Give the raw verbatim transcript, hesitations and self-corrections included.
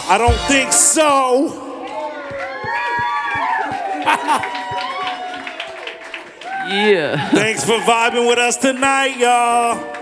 I don't think so. Yeah. Thanks for vibing with us tonight, y'all.